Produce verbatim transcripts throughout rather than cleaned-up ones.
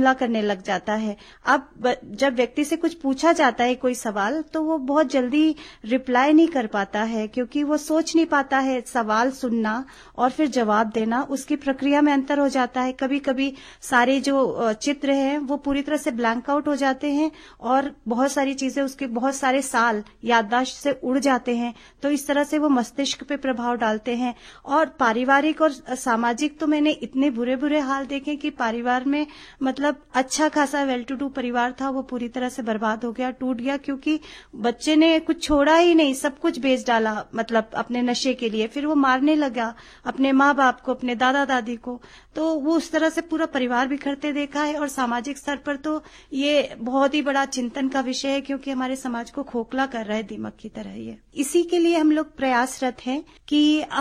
हमला करने लग जाता है। अब जब व्यक्ति से कुछ पूछा जाता है कोई सवाल, तो वो बहुत जल्दी रिप्लाई नहीं कर पाता है, क्योंकि वो सोच नहीं पाता है। सवाल सुनना और फिर जवाब देना, उसकी प्रक्रिया में अंतर हो जाता है। कभी कभी सारे जो चित्र हैं वो पूरी तरह से ब्लैंक आउट हो जाते हैं और बहुत सारी चीजें, उसके बहुत सारे साल याददाश्त से उड़ जाते हैं। तो इस तरह से वो मस्तिष्क पे प्रभाव डालते हैं। और पारिवारिक और सामाजिक तो मैंने इतने बुरे बुरे हाल देखे कि परिवार में, मतलब अच्छा खासा वेल टू डू परिवार था, वो पूरी तरह से बर्बाद हो गया, टूट गया, क्योंकि बच्चे ने कुछ छोड़ा ही नहीं, सब कुछ बेच डाला, मतलब अपने नशे के लिए। फिर वो मारने लगा अपने माँ बाप को, अपने दादा दादी को। तो वो उस तरह से पूरा परिवार बिखरते देखा है। और सामाजिक स्तर पर तो ये बहुत ही बड़ा चिंतन का विषय है, क्योंकि हमारे समाज को खोखला कर रहा है दीमक की तरह ये। इसी के लिए हम लोग प्रयासरत हैं कि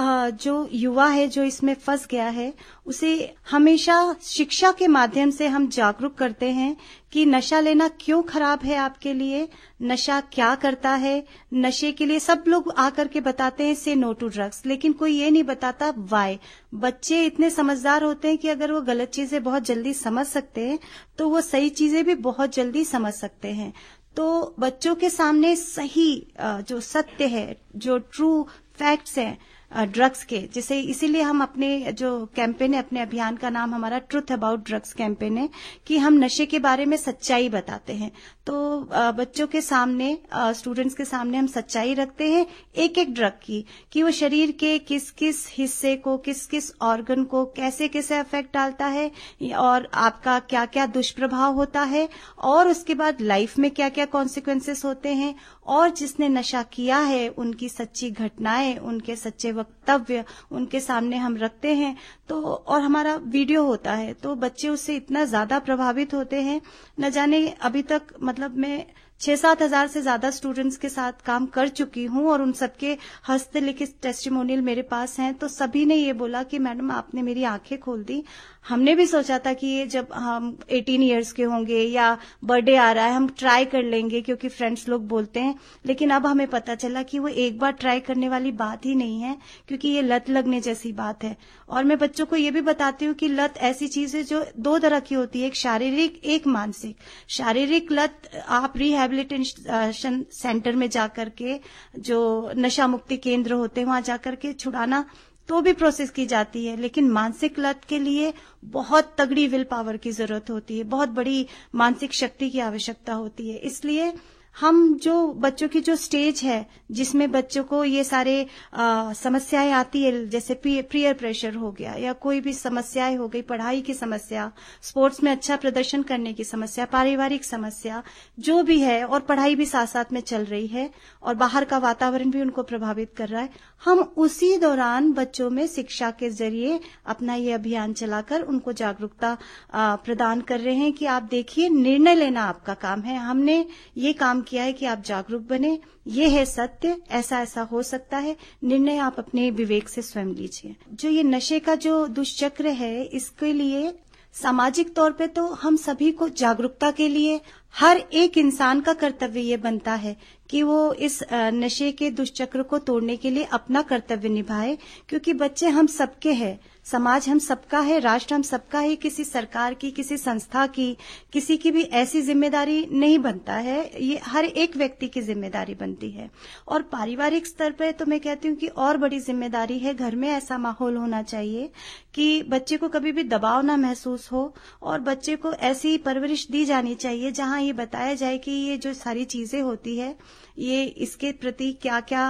जो युवा है जो इसमें फंस गया है, उसे हमेशा शिक्षा के माध्यम से हम जागरूक करते हैं कि नशा लेना क्यों खराब है आपके लिए, नशा क्या करता है। नशे के लिए सब लोग आकर के बताते हैं से नो टू ड्रग्स, लेकिन कोई ये नहीं बताता वाई। बच्चे इतने समझदार होते हैं कि अगर वो गलत चीजें बहुत जल्दी समझ सकते हैं, तो वो सही चीजें भी बहुत जल्दी समझ सकते हैं। तो बच्चों के सामने सही जो सत्य है, जो ट्रू फैक्ट्स हैं ड्रग्स के, जैसे इसीलिए हम अपने जो कैंपेन है, अपने अभियान का नाम हमारा ट्रुथ अबाउट ड्रग्स कैंपेन है, कि हम नशे के बारे में सच्चाई बताते हैं। तो बच्चों के सामने, स्टूडेंट्स के सामने हम सच्चाई रखते हैं एक एक ड्रग की, कि वो शरीर के किस किस हिस्से को, किस किस ऑर्गन को कैसे कैसे अफेक्ट डालता है, और आपका क्या क्या दुष्प्रभाव होता है, और उसके बाद लाइफ में क्या क्या कॉन्सिक्वेंसेस होते हैं, और जिसने नशा किया है उनकी सच्ची घटनाएं, उनके सच्चे वक्तव्य उनके सामने हम रखते हैं। तो और हमारा वीडियो होता है, तो बच्चे उससे इतना ज्यादा प्रभावित होते हैं। न जाने अभी तक, मतलब मैं छह सात हजार से ज्यादा स्टूडेंट्स के साथ काम कर चुकी हूं, और उन सबके हस्तलिखित टेस्टिमोनियल मेरे पास हैं। तो सभी ने ये बोला कि मैडम आपने मेरी आंखें खोल दी। हमने भी सोचा था कि ये जब हम अठारह इयर्स के होंगे या बर्थडे आ रहा है हम ट्राई कर लेंगे, क्योंकि फ्रेंड्स लोग बोलते हैं, लेकिन अब हमें पता चला कि वो एक बार ट्राई करने वाली बात ही नहीं है, क्योंकि ये लत लगने जैसी बात है। और मैं बच्चों को ये भी बताती हूँ कि लत ऐसी चीज है जो दो तरह की होती है, एक शारीरिक, एक मानसिक। शारीरिक लत आप रिहैबिलिटेशन सेंटर में जाकर के, जो नशा मुक्ति केंद्र होते हैं, वहां जाकर के छुड़ाना तो भी प्रोसेस की जाती है, लेकिन मानसिक लत के लिए बहुत तगड़ी विल पावर की जरूरत होती है, बहुत बड़ी मानसिक शक्ति की आवश्यकता होती है। इसलिए हम जो बच्चों की जो स्टेज है जिसमें बच्चों को ये सारे आ, समस्याएं आती है, जैसे पीयर प्रेशर हो गया या कोई भी समस्याएं हो गई, पढ़ाई की समस्या, स्पोर्ट्स में अच्छा प्रदर्शन करने की समस्या, पारिवारिक समस्या जो भी है, और पढ़ाई भी साथ साथ में चल रही है और बाहर का वातावरण भी उनको प्रभावित कर रहा है, हम उसी दौरान बच्चों में शिक्षा के जरिए अपना ये अभियान चलाकर उनको जागरूकता प्रदान कर रहे हैं कि आप देखिए, निर्णय लेना आपका काम है। हमने ये काम किया है कि आप जागरूक बने, ये है सत्य, ऐसा ऐसा हो सकता है, निर्णय आप अपने विवेक से स्वयं लीजिए। जो ये नशे का जो दुष्चक्र है, इसके लिए सामाजिक तौर पे तो हम सभी को जागरूकता के लिए हर एक इंसान का कर्तव्य ये बनता है कि वो इस नशे के दुष्चक्र को तोड़ने के लिए अपना कर्तव्य निभाए, क्योंकि बच्चे हम सबके हैं, समाज हम सबका है, राष्ट्र हम सबका है। किसी सरकार की, किसी संस्था की, किसी की भी ऐसी जिम्मेदारी नहीं बनता है, ये हर एक व्यक्ति की जिम्मेदारी बनती है। और पारिवारिक स्तर पर तो मैं कहती हूँ कि और बड़ी जिम्मेदारी है, घर में ऐसा माहौल होना चाहिए कि बच्चे को कभी भी दबाव ना महसूस हो, और बच्चे को ऐसी परवरिश दी जानी चाहिए जहां ये बताया जाए कि ये जो सारी चीजें होती है, ये इसके प्रति क्या क्या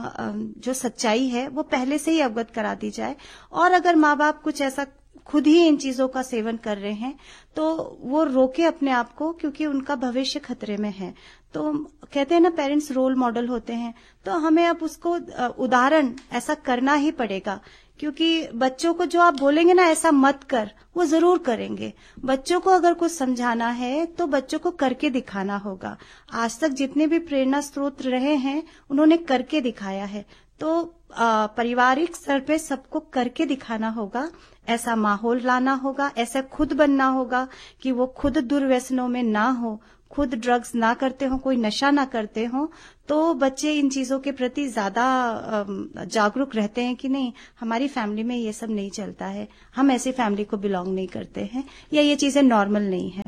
जो सच्चाई है वो पहले से ही अवगत करा दी जाए। और अगर माँ बाप कुछ ऐसा खुद ही इन चीजों का सेवन कर रहे हैं तो वो रोके अपने आप को, क्योंकि उनका भविष्य खतरे में है। तो कहते हैं ना, पेरेंट्स रोल मॉडल होते हैं, तो हमें अब उसको उदाहरण ऐसा करना ही पड़ेगा, क्योंकि बच्चों को जो आप बोलेंगे ना ऐसा मत कर, वो जरूर करेंगे। बच्चों को अगर कुछ समझाना है तो बच्चों को करके दिखाना होगा। आज तक जितने भी प्रेरणा स्रोत रहे हैं उन्होंने करके दिखाया है, तो पारिवारिक स्तर पे सबको करके दिखाना होगा, ऐसा माहौल लाना होगा, ऐसा खुद बनना होगा कि वो खुद दुर्व्यसनों में ना हो, खुद ड्रग्स ना करते हो, कोई नशा ना करते हो। तो बच्चे इन चीजों के प्रति ज्यादा जागरूक रहते हैं कि नहीं, हमारी फैमिली में ये सब नहीं चलता है, हम ऐसी फैमिली को बिलोंग नहीं करते हैं, या ये चीजें नॉर्मल नहीं है।